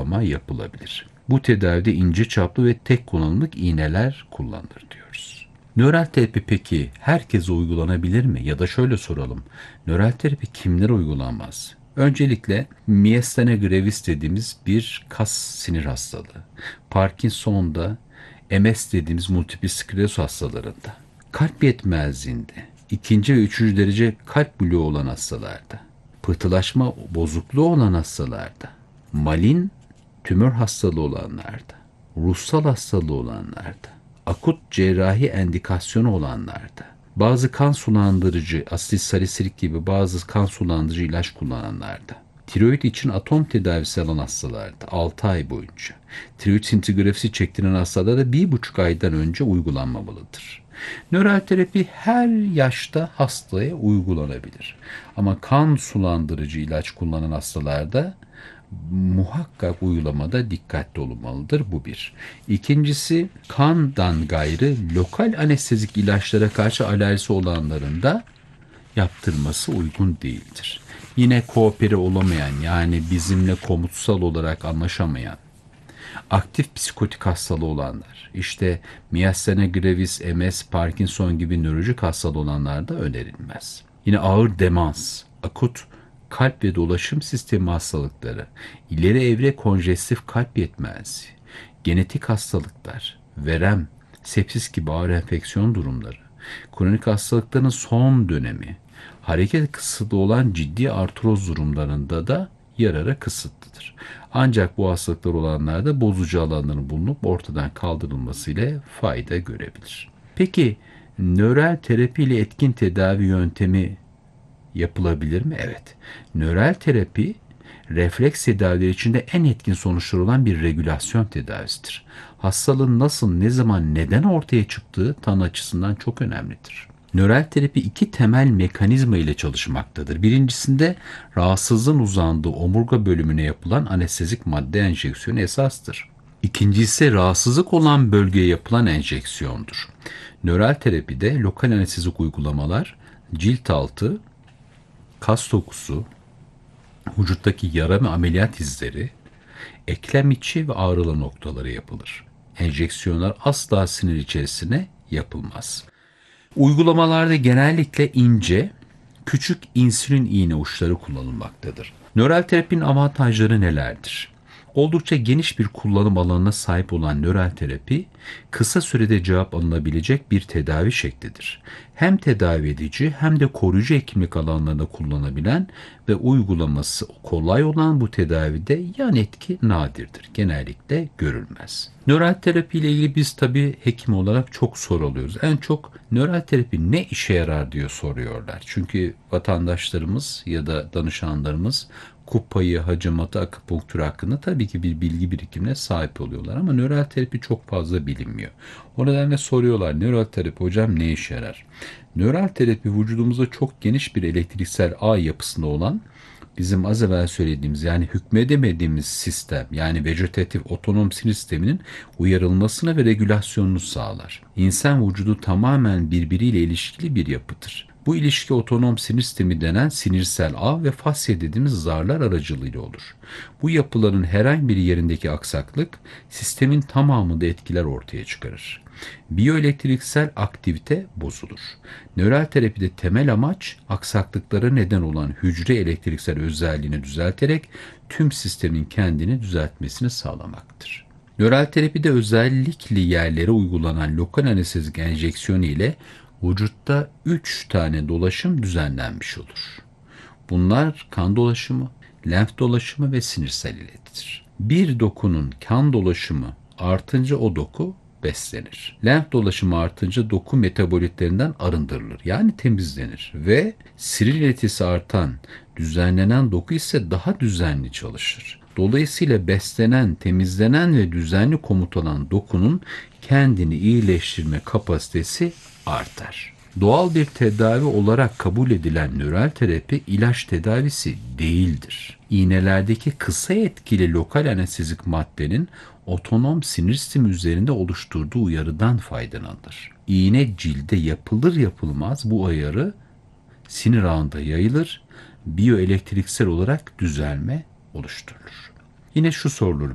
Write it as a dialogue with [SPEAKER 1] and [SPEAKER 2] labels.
[SPEAKER 1] uygulama yapılabilir. Bu tedavide ince çaplı ve tek kullanımlık iğneler kullanılır diyoruz. Nöral terapi peki herkese uygulanabilir mi? Ya da şöyle soralım. Nöral terapi kimlere uygulanmaz? Öncelikle myasthenia gravis dediğimiz bir kas sinir hastalığı. Parkinson'da, MS dediğimiz multiple skleroz hastalarında, kalp yetmezliğinde, ikinci ve üçüncü derece kalp bloğu olan hastalarda, pıhtılaşma bozukluğu olan hastalarda, malin tümör hastalığı olanlarda, ruhsal hastalığı olanlarda, akut cerrahi endikasyonu olanlarda, bazı kan sulandırıcı, asetilsaliselik gibi bazı kan sulandırıcı ilaç kullananlarda, tiroid için atom tedavisi alan hastalarda 6 ay boyunca, tiroid sintigrafisi çektiren hastalarda 1,5 aydan önce uygulanmamalıdır. Nöral terapi her yaşta hastaya uygulanabilir. Ama kan sulandırıcı ilaç kullanan hastalarda muhakkak uygulamada dikkatli olunmalıdır. Bu bir. İkincisi, kandan gayrı lokal anestezik ilaçlara karşı alerjisi olanların da yaptırması uygun değildir. Yine koopere olamayan, yani bizimle komutsal olarak anlaşamayan, aktif psikotik hastalığı olanlar, işte myasthenia gravis, MS, Parkinson gibi nörolojik hastalığı olanlar da önerilmez. Yine ağır demans, akut kalp ve dolaşım sistemi hastalıkları, ileri evre konjestif kalp yetmezliği, genetik hastalıklar, verem, sepsis gibi ağır enfeksiyon durumları, kronik hastalıkların son dönemi, hareket kısıtlı olan ciddi artroz durumlarında da yararı kısıtlıdır. Ancak bu hastalıklar olanlarda bozucu alanların bulunup ortadan kaldırılması ile fayda görebilir. Peki nöral terapi ile etkin tedavi yöntemi yapılabilir mi? Evet. Nöral terapi refleks tedavileri içinde en etkin sonuçları olan bir regülasyon tedavisidir. Hastalığın nasıl, ne zaman, neden ortaya çıktığı tanı açısından çok önemlidir. Nöral terapi iki temel mekanizma ile çalışmaktadır. Birincisinde rahatsızlığın uzandığı omurga bölümüne yapılan anestezik madde enjeksiyonu esastır. İkincisi rahatsızlık olan bölgeye yapılan enjeksiyondur. Nöral terapide lokal anestezik uygulamalar cilt altı, kas dokusu, vücuttaki yara ve ameliyat izleri, eklem içi ve ağrılı noktalara yapılır. Enjeksiyonlar asla sinir içerisine yapılmaz. Uygulamalarda genellikle ince, küçük insülin iğne uçları kullanılmaktadır. Nöral terapinin avantajları nelerdir? Oldukça geniş bir kullanım alanına sahip olan nöral terapi, kısa sürede cevap alınabilecek bir tedavi şeklidir. Hem tedavi edici hem de koruyucu hekimlik alanlarında kullanabilen ve uygulaması kolay olan bu tedavide yan etki nadirdir. Genellikle görülmez. Nöral terapi ile ilgili biz tabii hekim olarak çok soru alıyoruz. En çok nöral terapi ne işe yarar diyor soruyorlar. Çünkü vatandaşlarımız ya da danışanlarımız kupayı, hacamatı, akupunktur hakkında tabii ki bir bilgi birikimine sahip oluyorlar ama nöral terapi çok fazla bilinmiyor. O nedenle soruyorlar, nöral terapi hocam ne işe yarar? Nöral terapi vücudumuzda çok geniş bir elektriksel ağ yapısında olan, bizim az evvel söylediğimiz yani hükmedemediğimiz sistem, yani vejetatif otonom sinir sisteminin uyarılmasını ve regülasyonunu sağlar. İnsan vücudu tamamen birbiriyle ilişkili bir yapıdır. Bu ilişki otonom sinir sistemi denen sinirsel ağ ve fasya dediğimiz zarlar aracılığıyla olur. Bu yapıların herhangi bir yerindeki aksaklık sistemin tamamında etkiler ortaya çıkarır. Biyoelektriksel aktivite bozulur. Nöral terapide temel amaç aksaklıklara neden olan hücre elektriksel özelliğini düzelterek tüm sistemin kendini düzeltmesini sağlamaktır. Nöral terapide özellikle yerlere uygulanan lokal anestezik enjeksiyonu ile vücutta 3 tane dolaşım düzenlenmiş olur. Bunlar kan dolaşımı, lenf dolaşımı ve sinirsel iletidir. Bir dokunun kan dolaşımı artınca o doku beslenir. Lenf dolaşımı artınca doku metabolitlerinden arındırılır, yani temizlenir ve sinir iletisi artan, düzenlenen doku ise daha düzenli çalışır. Dolayısıyla beslenen, temizlenen ve düzenli komut alan dokunun kendini iyileştirme kapasitesi artar. Doğal bir tedavi olarak kabul edilen nöral terapi ilaç tedavisi değildir. İğnelerdeki kısa etkili lokal anestezik maddenin otonom sinir sistemi üzerinde oluşturduğu uyarıdan faydalanır. İğne cilde yapılır yapılmaz bu uyarı sinir ağında yayılır, biyoelektriksel olarak düzelme oluşturulur. Yine şu sorulur: